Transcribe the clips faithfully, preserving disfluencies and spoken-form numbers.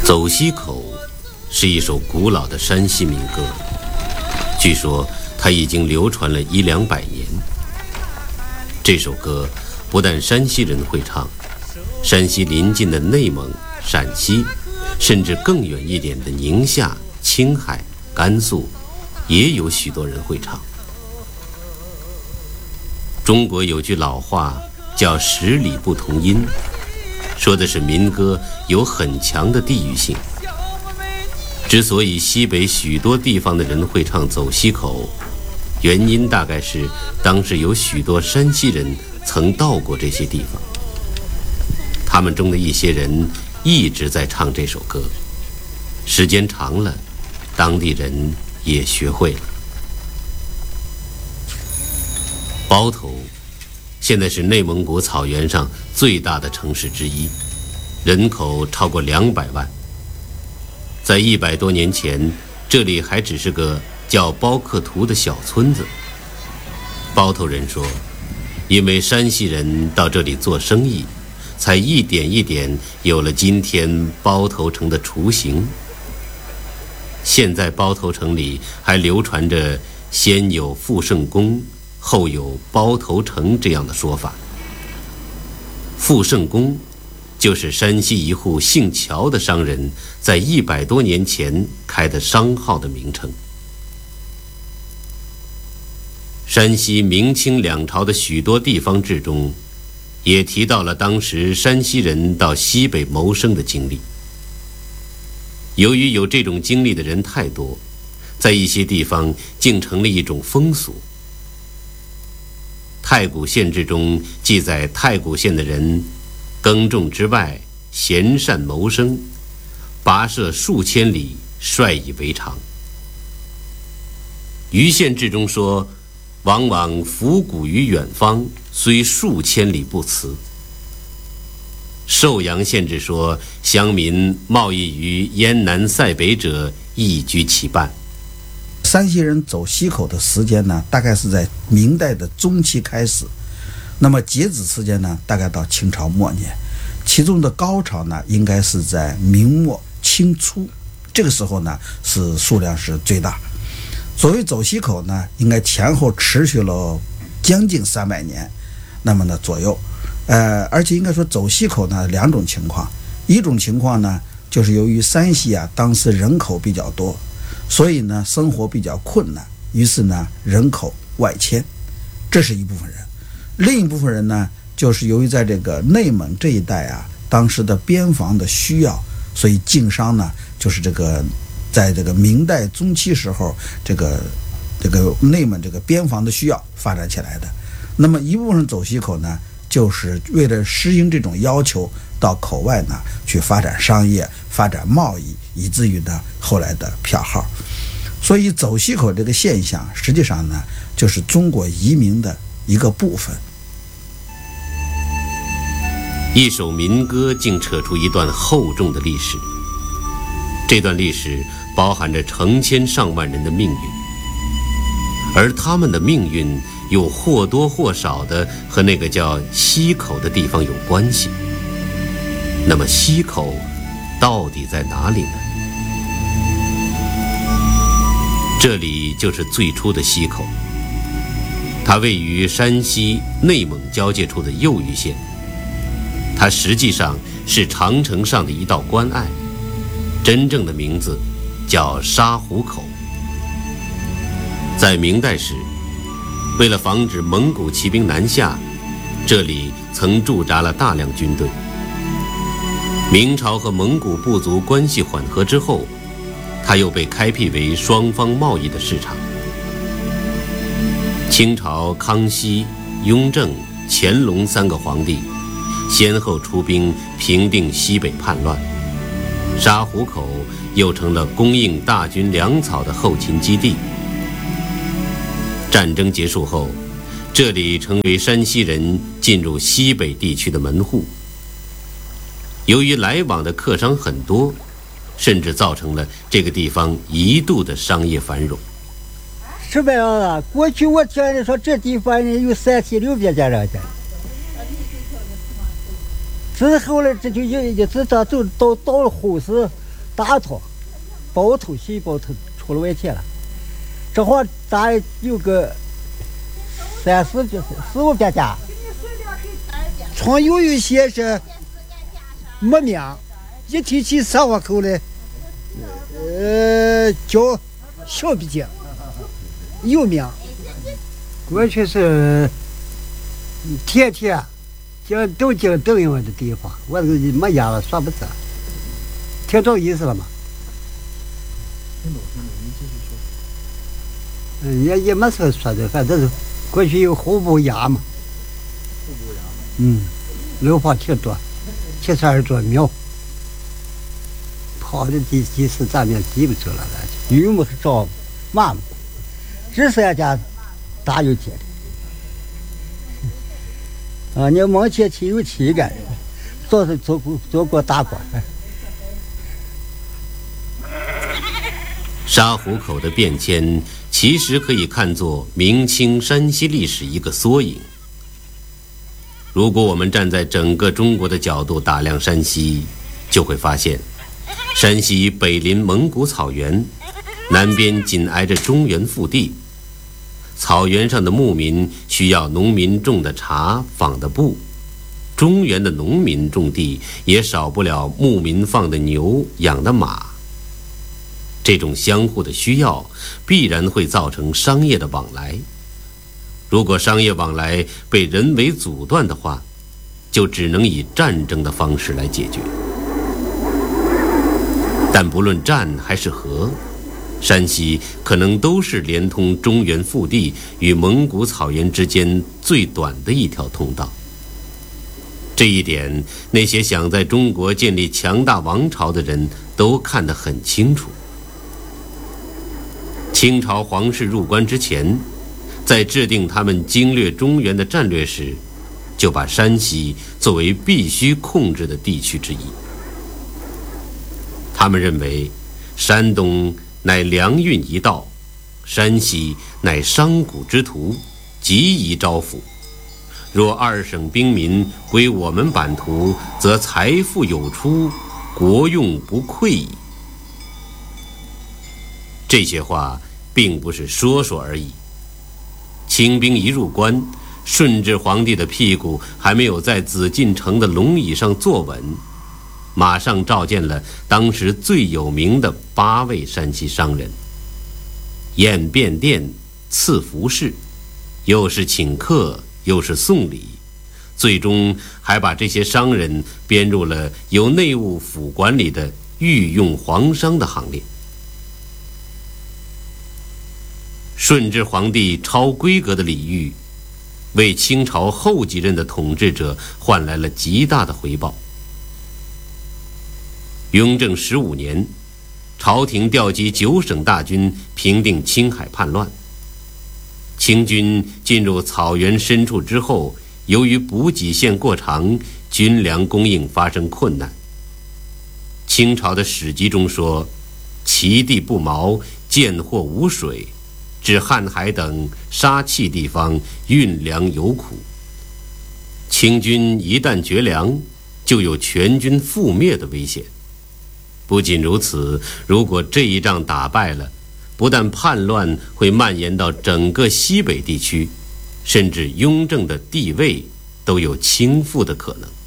走西口是一首古老的山西民歌，据说它已经流传了一两百年。这首歌不但山西人会唱，山西邻近的内蒙、陕西，甚至更远一点的宁夏、青海、甘肃，也有许多人会唱。中国有句老话叫十里不同音，说的是民歌有很强的地域性。之所以西北许多地方的人会唱走西口，原因大概是当时有许多山西人曾到过这些地方，他们中的一些人一直在唱这首歌，时间长了，当地人也学会了。包头现在是内蒙古草原上最大的城市之一，人口超过两百万。在一百多年前，这里还只是个叫包克图的小村子。包头人说，因为山西人到这里做生意，才一点一点有了今天包头城的雏形。现在包头城里还流传着先有富圣宫，后有包头城这样的说法。富圣宫就是山西一户姓乔的商人在一百多年前开的商号的名称。山西明清两朝的许多地方志中，也提到了当时山西人到西北谋生的经历。由于有这种经历的人太多，在一些地方竟成了一种风俗。太谷县志中记载，太谷县的人耕种之外，贤善谋生，跋涉数千里，率以为常。余县志中说，往往伏谷于远方，虽数千里不辞。寿阳县志说，乡民贸易于燕南塞北者，亦居其半。 山西人走西口的时间呢，大概是在明代的中期开始，那么截止时间呢，大概到清朝末年，其中的高潮呢，应该是在明末清初，这个时候呢，是数量是最大。所谓走西口呢，应该前后持续了将近三百年，那么呢左右，呃，而且应该说走西口呢两种情况，一种情况呢，就是由于山西啊当时人口比较多，所以呢生活比较困难，于是呢人口外迁，这是一部分人。另一部分人呢，就是由于在这个内蒙这一带啊，当时的边防的需要，所以经商呢，就是这个在这个明代中期时候，这个这个内蒙这个边防的需要发展起来的。那么一部分人走西口呢，就是为了适应这种要求，到口外呢去发展商业、发展贸易，以至于呢后来的票号。所以走西口这个现象，实际上呢，就是中国移民的一个部分。 一首民歌竟扯出一段厚重的历史，这段历史包含着成千上万人的命运，而他们的命运又或多或少的和那个叫西口的地方有关系。那么西口到底在哪里呢？这里就是最初的西口，它位于山西内蒙交界处的右隅县，它实际上是长城上的一道关隘，真正的名字叫沙湖口。在明代时，为了防止蒙古骑兵南下，这里曾驻扎了大量军队。明朝和蒙古部族关系缓和之后，它又被开辟为双方贸易的市场。清朝康熙、雍正、乾隆三个皇帝先后出兵平定西北叛乱，沙湖口又成了供应大军粮草的后勤基地。战争结束后，这里成为山西人进入西北地区的门户。由于来往的客商很多，甚至造成了这个地方一度的商业繁荣。 是这样的，过去我听人说这地方有三千六百家人家，之后来这就一直到走到到了后世， 大头，包头细包头出了外界了，这会大概有个三四百四五百家，从有一些是没名，一提起上河口来，呃，叫小笔记，有名。 过去是天天讲都讲都用的地方，我这个没眼了，说不着。听着意思了吗？嗯，也也没说说的，反正是过去有户部衙嘛。户部衙。嗯，楼房挺多，七十二座庙。跑的第几次咱们记不住了， 鱼木是找马木，这三家大有钱的。啊，你门前挺有气概，做是做过做过大官。 沙湖口的变迁其实可以看作明清山西历史一个缩影。如果我们站在整个中国的角度打量山西，就会发现山西北临蒙古草原，南边紧挨着中原腹地，草原上的牧民需要农民种的茶纺的布，中原的农民种地也少不了牧民放的牛养的马。这种相互的需要必然会造成商业的往来，如果商业往来被人为阻断的话，就只能以战争的方式来解决。但不论战还是和，山西可能都是连通中原腹地与蒙古草原之间最短的一条通道。这一点，那些想在中国建立强大王朝的人都看得很清楚。清朝皇室入关之前，在制定他们经略中原的战略时，就把山西作为必须控制的地区之一。他们认为，山东乃粮运一道，山西乃商贾之途，极宜招抚。若二省兵民归我们版图，则财富有出，国用不匮矣。这些话并不是说说而已。清兵一入关，顺治皇帝的屁股还没有在紫禁城的龙椅上坐稳，马上召见了当时最有名的八位山西商人，宴便殿，赐服饰，又是请客，又是送礼，最终还把这些商人编入了由内务府管理的御用皇商的行列。顺治皇帝超规格的礼遇，为清朝后几任的统治者换来了极大的回报。雍正十五年，朝廷调集九省大军平定青海叛乱。清军进入草原深处之后，由于补给线过长，军粮供应发生困难。清朝的史籍中说，其地不毛，见货无水，至瀚海等沙碛地方运粮有苦。清军一旦绝粮，就有全军覆灭的危险。不仅如此，如果这一仗打败了，不但叛乱会蔓延到整个西北地区，甚至雍正的地位都有倾覆的可能。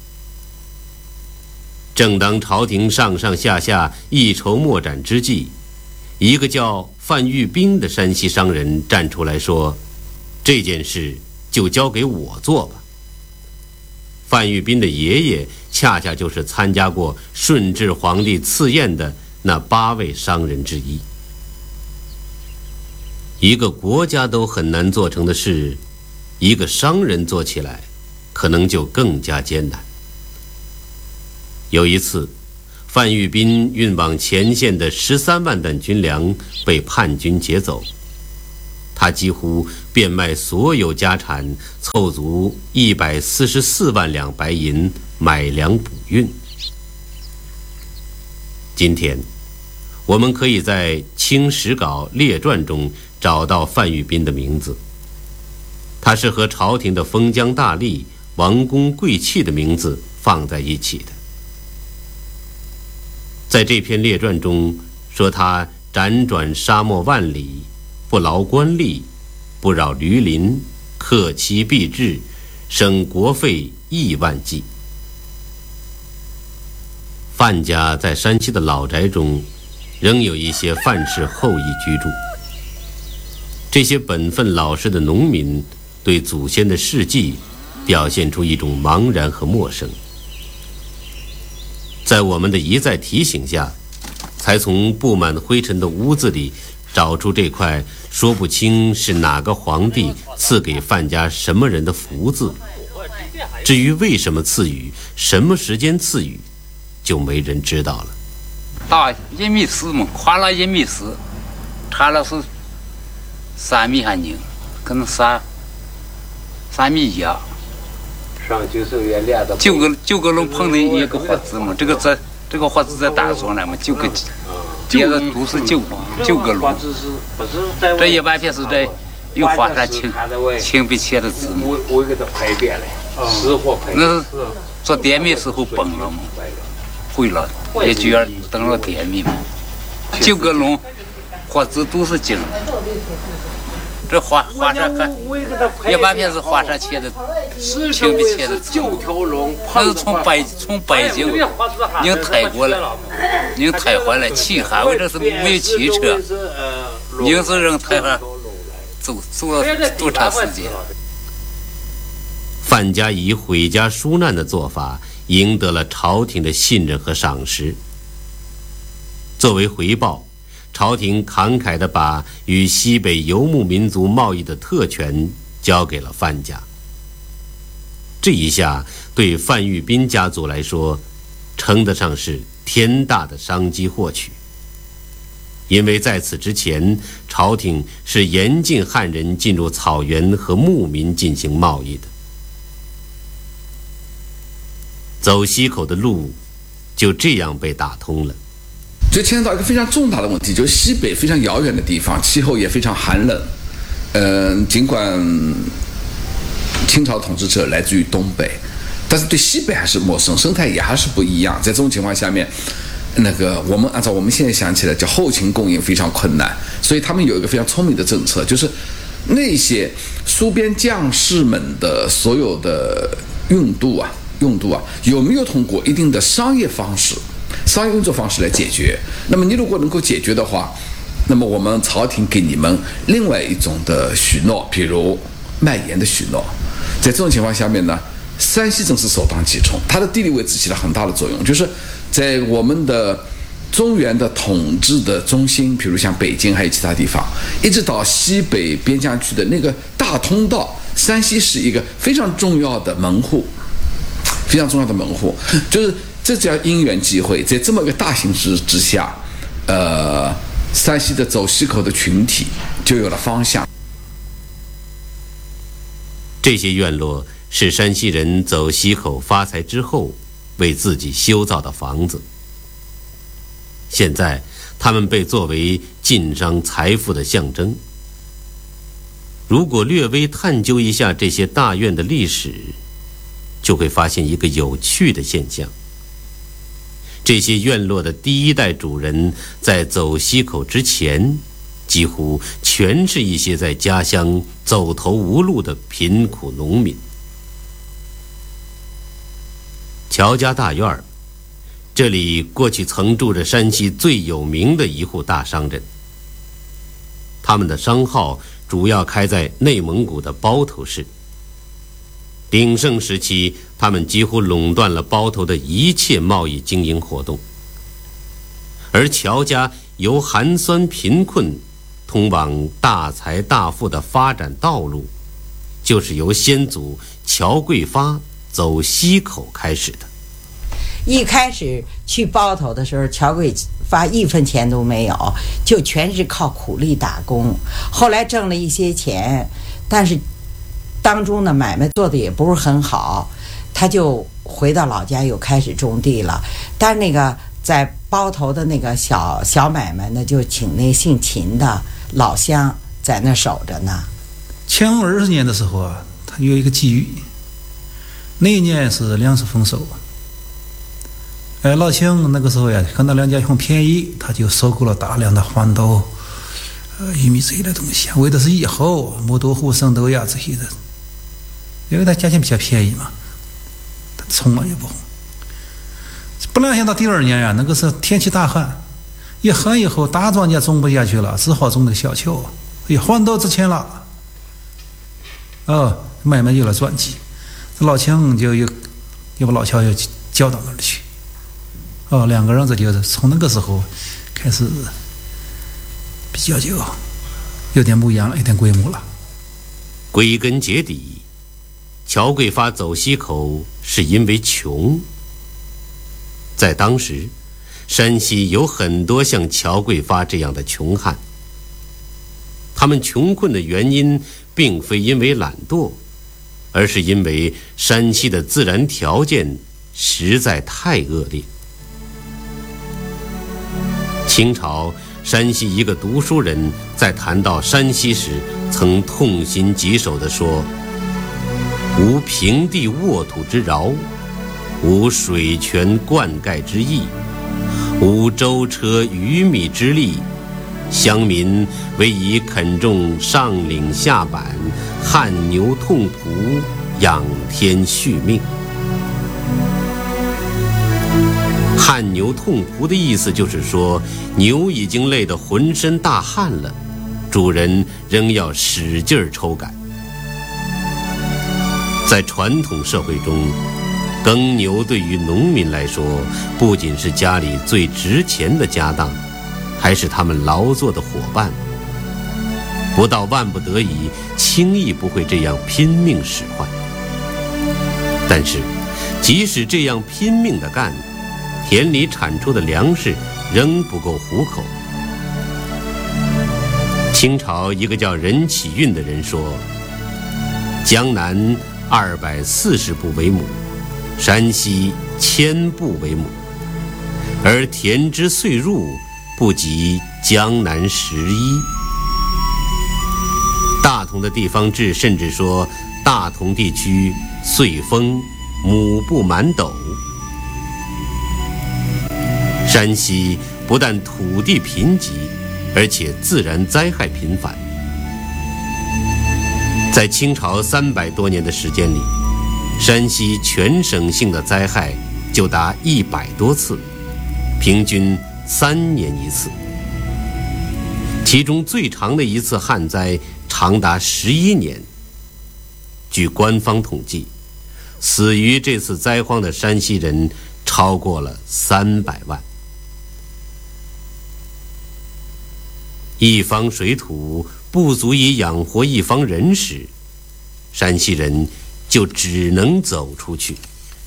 正当朝廷上上下下一筹莫展之际，一个叫范玉斌的山西商人站出来说，这件事就交给我做吧。范玉斌的爷爷恰恰就是参加过顺治皇帝赐宴的那八位商人之一。一个国家都很难做成的事，一个商人做起来可能就更加艰难。有一次，范玉斌运往前线的十三万担军粮被叛军劫走，他几乎变卖所有家产，凑足一百四十四万两白银买粮补运。今天，我们可以在《清史稿列传》中找到范玉斌的名字，他是和朝廷的封疆大吏、王公贵戚的名字放在一起的。 在这篇列传中说他辗转沙漠万里，不劳官吏，不扰驴林，克期必至，省国费亿万计。范家在山西的老宅中仍有一些范氏后裔居住，这些本分老实的农民对祖先的事迹表现出一种茫然和陌生。在我们的一再提醒下，才从布满灰尘的屋子里找出这块说不清是哪个皇帝赐给范家什么人的福字。至于为什么赐予，什么时间赐予，就没人知道了。 大一米四嘛，宽了一米四，长了是三米还拧，可能三三米一啊。 上九十元练的。 九个九个龙碰的一个活字嘛，这个字这个活字在大庄来嘛，九个别的都是九九个龙。这一般片是在有画上清清笔写的字嘛。 我我给它拍遍了，实货拍。 那是做点米时候崩了嘛，毁了，也就要等了点米嘛。九个龙活字都是精。这画画上看，一般片是画上切的，清笔切的字，那是从北从北京您抬过来，您抬回来，起海为这是没有汽车，您是人抬上走走了多长时间？ 范家以毁家纾难的做法赢得了朝廷的信任和赏识。作为回报，朝廷慷慨地把与西北游牧民族贸易的特权交给了范家。这一下对范玉斌家族来说，称得上是天大的商机获取。因为在此之前，朝廷是严禁汉人进入草原和牧民进行贸易的。走西口的路就这样被打通了。 就牵扯到一个非常重大的问题，就是西北非常遥远的地方，气候也非常寒冷。嗯、呃，尽管清朝统治者来自于东北，但是对西北还是陌生，生态也还是不一样。在这种情况下面，那个我们按照我们现在想起来叫后勤供应非常困难，所以他们有一个非常聪明的政策，就是那些戍边将士们的所有的用度啊，用度啊，有没有通过一定的商业方式？商业运作方式来解决。那么你如果能够解决的话，那么我们朝廷给你们另外一种的许诺，比如卖盐的许诺。在这种情况下面呢，山西正是首当其冲，它的地理位置起了很大的作用，就是在我们的中原的统治的中心，比如像北京还有其他地方，一直到西北边疆区的那个大通道，山西是一个非常重要的门户，非常重要的门户，就是这叫因缘际会，在这么一个大形势之下，呃，山西的走西口的群体就有了方向。 这些院落是山西人走西口发财之后为自己修造的房子，现在他们被作为晋商财富的象征。如果略微探究一下这些大院的历史，就会发现一个有趣的现象。这些院落的第一代主人在走西口之前，几乎全是一些在家乡走投无路的贫苦农民。乔家大院，这里过去曾住着山西最有名的一户大商人，他们的商号主要开在内蒙古的包头市。鼎盛时期，他们几乎垄断了包头的一切贸易经营活动。而乔家由寒酸贫困通往大财大富的发展道路，就是由先祖乔贵发走西口开始的。 一开始去包头的时候，乔贵发一分钱都没有，就全是靠苦力打工。后来挣了一些钱，但是当中的买卖做的也不是很好，他就回到老家又开始种地了。但是那个在包头的那个小小买卖呢，就请那姓秦的老乡在那守着呢。 乾隆二十年的时候啊，他有一个际遇，那一年是粮食丰收，那一年呢，这个包头的这个小买卖呢，就请那姓秦的老乡在那守着呢。乾隆二十年的时候啊，他有一个际遇，那一年是粮食丰收，那一年呢，这个包头的这个小买卖呢，就请那姓秦的老乡在那守着呢。乾隆二十年的时候啊，他有一个际遇，那一年是粮食丰收， 哎，老秦那个时候呀，看到两家很便宜，他就收购了大量的黄豆、呃玉米这些的东西，为的是以后磨豆腐、生豆呀这些的，因为它价钱比较便宜嘛，他从来也不红。不料想到第二年呀，那个时候天气大旱，一旱以后大庄稼种不下去了，只好种那个小球，哎，黄豆值钱了，哦，买卖有了转机，这老秦就又又把老乔又叫到那儿去。哦，两个人这就是从那个时候开始比较就有点不一样了，有点规模了。 归根结底，乔桂发走西口是因为穷。在当时，山西有很多像乔桂发这样的穷汉，他们穷困的原因并非因为懒惰，而是因为山西的自然条件实在太恶劣。清朝山西一个读书人在谈到山西时，曾痛心疾首地说：无平地沃土之饶，无水泉灌溉之益，无舟车鱼米之利，乡民唯以垦种上岭下板，汗牛痛仆，仰天续命。汗牛痛仆的意思就是说，牛已经累得浑身大汗了，主人仍要使劲抽赶。在传统社会中，耕牛对于农民来说，不仅是家里最值钱的家当，还是他们劳作的伙伴。不到万不得已，轻易不会这样拼命使唤。但是，即使这样拼命地干，田里产出的粮食仍不够糊口。清朝一个叫任启运的人说：江南二百四十步为亩，山西千步为亩，而田之岁入不及江南十一。大同的地方志甚至说，大同地区岁丰亩不满斗。山西不但土地贫瘠，而且自然灾害频繁。在清朝三百多年的时间里，山西全省性的灾害就达一百多次，平均三年一次。其中最长的一次旱灾长达十一年。据官方统计，死于这次灾荒的山西人超过了三百万。一方水土不足以养活一方人时，山西人就只能走出去。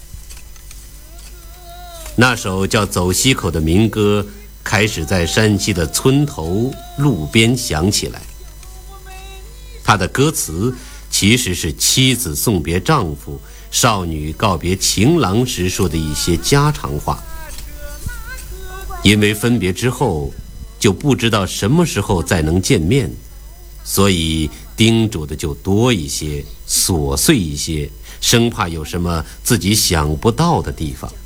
那首叫《走西口》的民歌开始在山西的村头路边响起来。它的歌词其实是妻子送别丈夫，少女告别情郎时说的一些家常话。因为分别之后就不知道什么时候再能见面，所以叮嘱的就多一些，琐碎一些，生怕有什么自己想不到的地方。